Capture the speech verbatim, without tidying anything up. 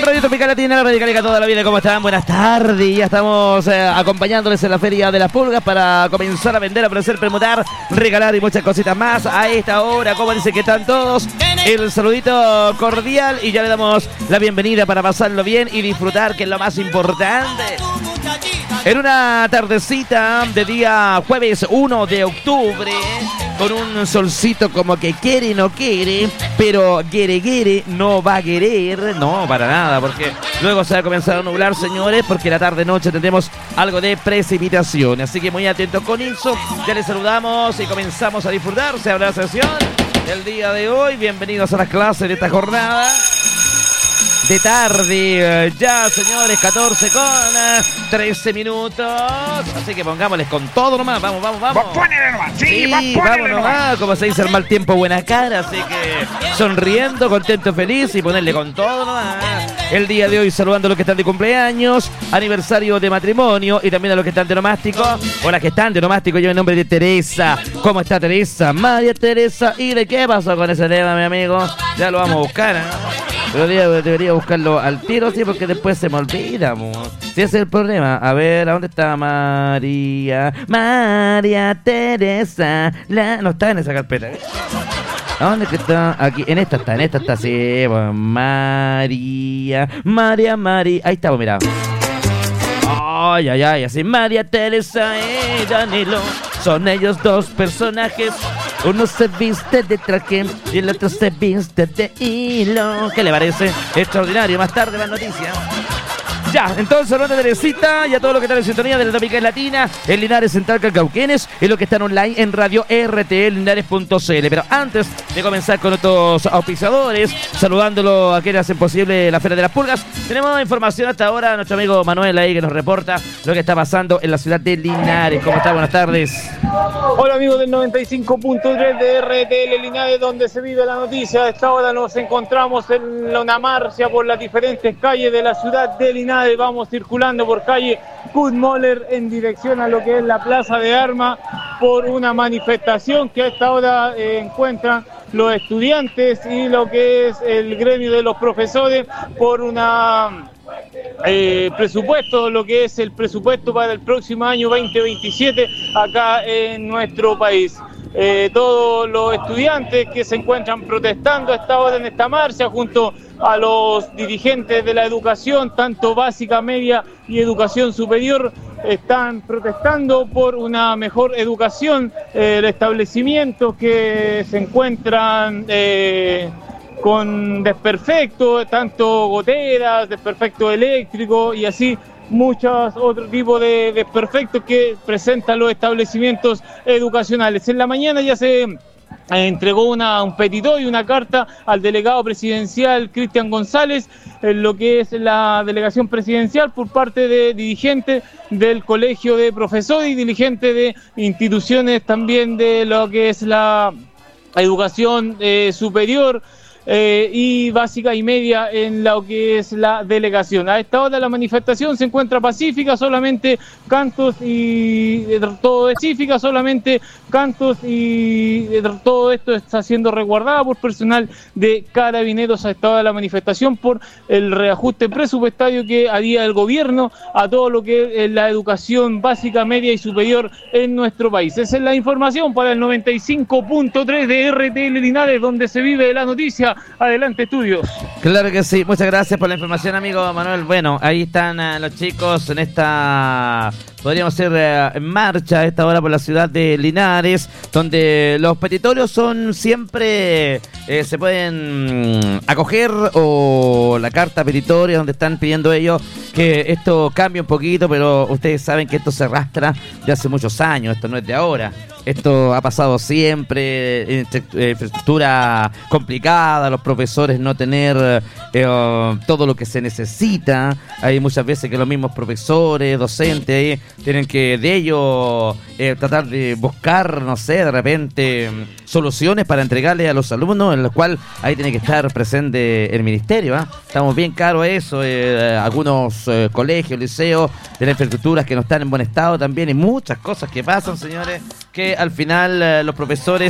Radio Tropical Latina, la Radical toda la vida. ¿Cómo están? Buenas tardes. Ya estamos eh, acompañándoles en la Feria de las Pulgas para comenzar a vender, ofrecer, permutar, regalar y muchas cositas más. A esta hora, como dicen que están todos, el saludito cordial y ya le damos la bienvenida para pasarlo bien y disfrutar, que es lo más importante. En una tardecita de día jueves uno de octubre, con un solcito como que quiere y no quiere, pero quiere, quiere, no va a querer, no, para nada, porque luego se va a comenzar a nublar, señores, porque la tarde-noche tendremos algo de precipitación, así que muy atentos con eso. Ya les saludamos y comenzamos a disfrutar. Se abre la sesión del día de hoy. Bienvenidos a las clases de esta jornada de tarde, ya señores, catorce con trece minutos. Así que pongámosles con todo nomás, vamos, vamos, vamos. Ponele nomás, sí, sí vamos nomás, como se dice, el mal tiempo, buena cara. Así que sonriendo, contento, feliz y ponerle con todo nomás. El día de hoy saludando a los que están de cumpleaños, aniversario de matrimonio y también a los que están de nomástico. O las que están de nomástico, yo en nombre de Teresa. ¿Cómo está Teresa? María Teresa. ¿Y de qué pasó con ese tema, mi amigo? Ya lo vamos a buscar, ¿eh? Pero debería buscarlo al tiro, sí, porque después se me olvida, mo. Si ese es el problema. A ver, ¿a dónde está María? María Teresa. La... No está en esa carpeta, ¿eh? ¿A dónde que está? Aquí, en esta está, en esta está, sí, pues, María, María, María. Ahí estamos, mira. Ay, ay, ay, así. María Teresa y Danilo. Son ellos dos personajes. Uno se viste de traje y el otro se viste de hilo. ¿Qué le parece? Extraordinario. Más tarde las noticias. Ya, entonces hablando de Teresita y a todo lo que está en sintonía de la Tropical Latina, en Linares, Central, Calcauquenes, y lo que están online en radio R T L Linares punto C L. Pero antes de comenzar con otros auspiciadores, saludándolo a quienes hacen posible la Feria de las Pulgas, tenemos información hasta ahora, nuestro amigo Manuel ahí que nos reporta lo que está pasando en la ciudad de Linares. ¿Cómo está? Buenas tardes. Hola amigos del noventa y cinco punto tres de R T L Linares, donde se vive la noticia. A esta hora nos encontramos en una marcha por las diferentes calles de la ciudad de Linares. Vamos circulando por calle Kutmoller en dirección a lo que es la Plaza de Armas por una manifestación que a esta hora eh, encuentran los estudiantes y lo que es el gremio de los profesores por una eh, presupuesto, lo que es el presupuesto para el próximo año veinte veintisiete acá en nuestro país. Eh, todos los estudiantes que se encuentran protestando a esta hora en esta marcha junto a los dirigentes de la educación, tanto básica, media y educación superior, están protestando por una mejor educación, eh, de establecimientos que se encuentran eh, con desperfectos, tanto goteras, desperfectos eléctricos y así muchos otros tipos de desperfectos que presentan los establecimientos educacionales. En la mañana ya se entregó una, un petitorio, una carta al delegado presidencial Cristian González, en lo que es la delegación presidencial por parte de dirigentes del colegio de profesores y dirigentes de instituciones también de lo que es la educación eh, superior, Eh, y básica y media en lo que es la delegación. A esta hora la manifestación se encuentra pacífica, solamente cantos y todo es pacífica, solamente cantos y todo esto está siendo resguardado por personal de carabineros. A esta hora la manifestación por el reajuste presupuestario que haría el gobierno a todo lo que es la educación básica, media y superior en nuestro país. Esa es la información para el noventa y cinco punto tres de R T L Linares, donde se vive la noticia. Adelante, estudios. Claro que sí, muchas gracias por la información, amigo Manuel. Bueno, ahí están uh, los chicos en esta, podríamos ser uh, en marcha a esta hora por la ciudad de Linares, donde los petitorios son siempre, eh, se pueden acoger, o la carta petitoria donde están pidiendo ellos que esto cambie un poquito, pero ustedes saben que esto se arrastra de hace muchos años, esto no es de ahora. Esto ha pasado siempre, infraestructura complicada, los profesores no tener eh, todo lo que se necesita. Hay muchas veces que los mismos profesores, docentes, eh, tienen que de ello eh, tratar de buscar, no sé, de repente soluciones para entregarle a los alumnos, en lo cual ahí tiene que estar presente el ministerio. ¿eh? Estamos bien claros a eso, eh, algunos eh, colegios, liceos, de las infraestructuras que no están en buen estado también, y muchas cosas que pasan, señores, que al final eh, los profesores